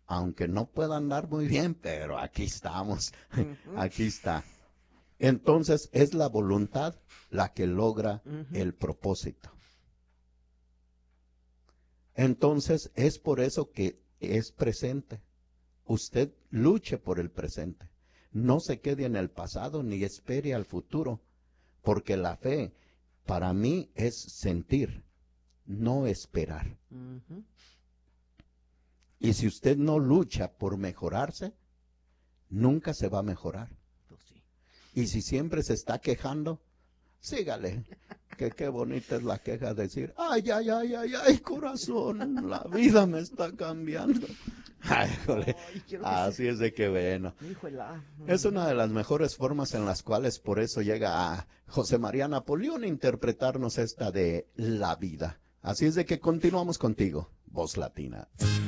aunque no pueda andar muy bien, pero aquí estamos, Ujú, aquí está. Entonces es la voluntad la que logra ujú. el propósito. Entonces es por eso que es presente. Usted luche por el presente. No se quede en el pasado ni espere al futuro, porque la fe para mí es sentir, no esperar. Ujú. Y si usted no lucha por mejorarse, nunca se va a mejorar. Pues sí. Y si siempre se está quejando, sígale. Que qué bonita es la queja, decir, ay, ay, ay, ay, ay, corazón, la vida me está cambiando. Ay, jole. Ay, quiero que se... Así es de que bueno. Híjola. Es Ujú. una de las mejores formas en las cuales por eso llega a José María Napoleón a interpretarnos esta de la vida. Así es de que continuamos contigo, Voz Latina.